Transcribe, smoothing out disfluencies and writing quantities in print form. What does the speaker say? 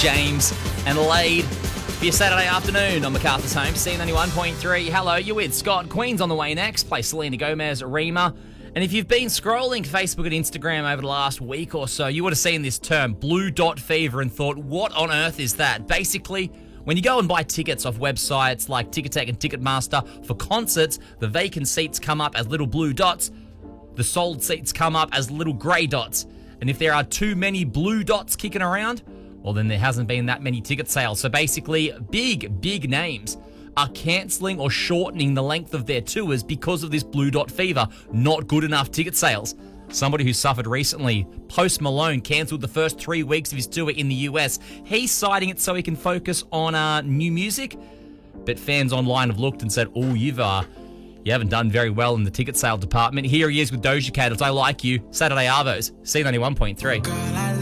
James and Laid for your Saturday afternoon on MacArthur's Home, C91.3. Hello, you're with Scott. Queen's on the way next. Play Selena Gomez, Rima. And if you've been scrolling Facebook and Instagram over the last week or so, you would have seen this term, blue dot fever, and thought, what on earth is that? Basically, when you go and buy tickets off websites like Ticketek and Ticketmaster for concerts, the vacant seats come up as little blue dots. The sold seats come up as little grey dots. And if there are too many blue dots kicking around, well, then there hasn't been that many ticket sales. So basically, big names are cancelling or shortening the length of their tours because of this blue dot fever. Not good enough ticket sales. Somebody who suffered recently, Post Malone, cancelled the first 3 weeks of his tour in the US. He's citing it so he can focus on new music. But fans online have looked and said, oh, you haven't done very well in the ticket sale department. Here he is with Doja Cat, as I Like You, Saturday Arvos, C91.3.